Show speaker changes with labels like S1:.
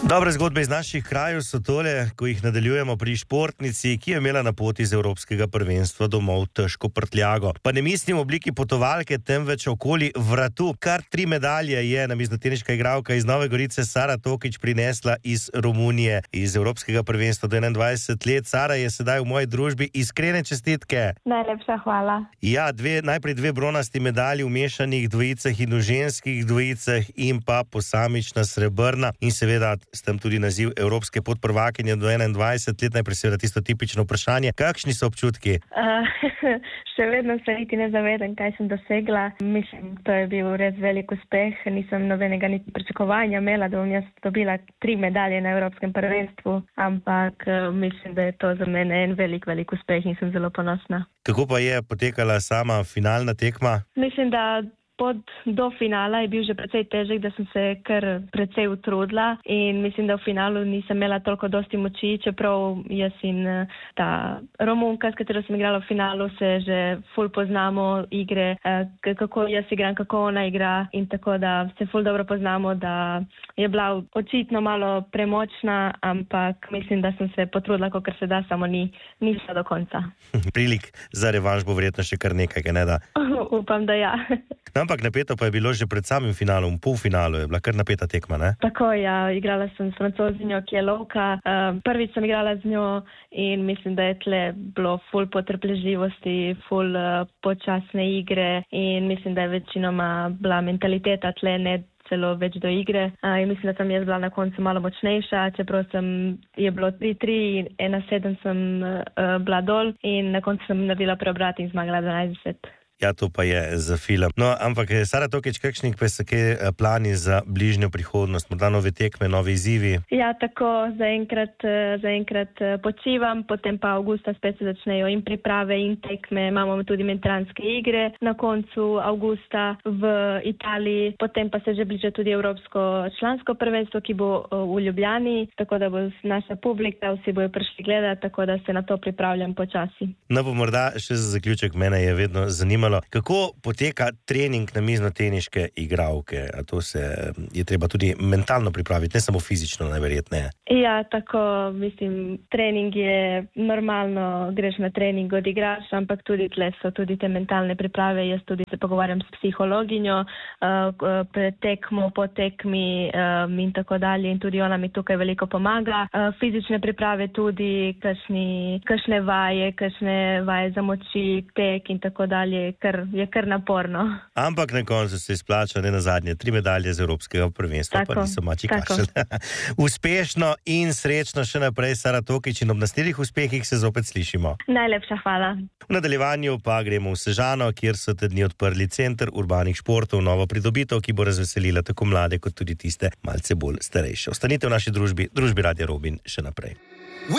S1: Dobre zgodbe iz naših krajev so tole, ko jih nadaljujemo pri športnici, ki je imela na poti z evropskega prvenstva domov težko prtljago. Pa ne mislim v obliki potovalke, temveč okoli vratu. Kar 3 medalje je namiznoteniška igralka iz Nove Gorice Sara Tokić prinesla iz Romunije, iz evropskega prvenstva do 21 let. Sara je sedaj v moji družbi. Iskrene čestitke.
S2: Najlepša hvala.
S1: Ja, najprej 2 bronasti medalji v mešanih dvojicah in v ženskih dvojicah in pa posamična srebrna in seveda s tem tudi naziv evropske podprvakinje do 21 let. Najprej seveda tisto tipično vprašanje. Kakšni so občutki?
S2: Še vedno se niti ne zavedam, kaj sem dosegla. Mislim, to je bil res velik uspeh. Nisem nobenega niti pričakovanja imela, da bom jaz dobila 3 medalje na evropskem prvenstvu, ampak mislim, da je to za mene en velik uspeh in sem zelo ponosna.
S1: Kako pa je potekala sama finalna tekma?
S2: Mislim, da do finala je bil že precej težek, da sem se kar precej utrudila in mislim, da v finalu nisem imela toliko dosti moči, čeprav jaz in ta Romunka, s katero sem igrala v finalu, se že ful poznamo igre, kako jaz igram, kako ona igra in tako da se ful dobro poznamo, da je bila očitno malo premočna, ampak mislim, da sem se potrudila, kakor se da, samo ni šla do konca.
S1: Prilik za revanš bo verjetno še kar nekaj, ne da?
S2: Upam, da ja.
S1: Ampak napeto pa je bilo že pred samim finalom, v polfinalu je bila kar napeta tekma, ne?
S2: Tako, ja, igrala sem s Francozinjo, ki je lovka. Prvič sem igrala z njo in mislim, da je tle bilo ful potrpežljivosti, ful počasne igre in mislim, da je večinoma bila mentaliteta tle ne celo več do igre. In mislim, da sem jaz bila na koncu malo močnejša, čeprav je bilo 3-3 in 1-7 sem bila dol in na koncu sem naredila preobrat in zmagala 12-10.
S1: Ja, to pa je za film. No, ampak Sara Tokić, kakšni pa so plani za bližnjo prihodnost? Morda nove tekme, nove izzivi?
S2: Ja, tako, zaenkrat počivam, potem pa avgusta spet se začnejo in priprave in tekme. Imamo tudi mediteranske igre na koncu avgusta v Italiji, potem pa se že bliža tudi evropsko člansko prvenstvo, ki bo v Ljubljani, tako da bo naša publika, vsi bojo prišli gledati, tako da se na to pripravljam počasi.
S1: No, pa morda še za zaključek, mene je vedno zanimalo, kako poteka trening namiznoteniške igralke? A to je treba tudi mentalno pripraviti, ne samo fizično, najverjetneje.
S2: Ja, tako, mislim, trening je normalno, greš na trening, odigraš, ampak tudi tle so tudi te mentalne priprave. Jaz tudi se pogovarjam s psihologinjo, pred tekmo, po tekmi in tako dalje in tudi ona mi tukaj veliko pomaga. Fizične priprave tudi, kakšne vaje za moči, tek in tako dalje, je kar naporno.
S1: Ampak na koncu se izplača, ne nazadnje, 3 medalje z evropskega prvenstva, pa niso mači kašelj. Uspešno in srečno še naprej, Sara Tokić, in ob naslednjih uspehih se zopet slišimo.
S2: Najlepša hvala.
S1: V nadaljevanju pa gremo v Sežano, kjer so te dni odprli center urbanih športov, novo pridobitev, ki bo razveselila tako mlade kot tudi tiste malce bolj starejše. Ostanite v naši družbi Radia Robin še naprej.